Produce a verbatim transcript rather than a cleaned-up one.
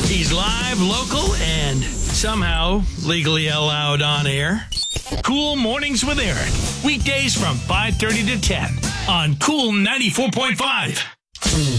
He's live, local, and somehow legally allowed on air. Cool Mornings with Eric. Weekdays from five thirty to ten on Cool ninety-four point five.